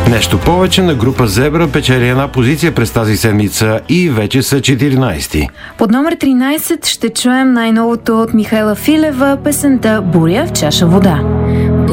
Нещо повече, на група Зебра печели една позиция през тази седмица и вече са 14. Под номер 13 ще чуем най-новото от Михайла Филева, песента "Буря в чаша вода".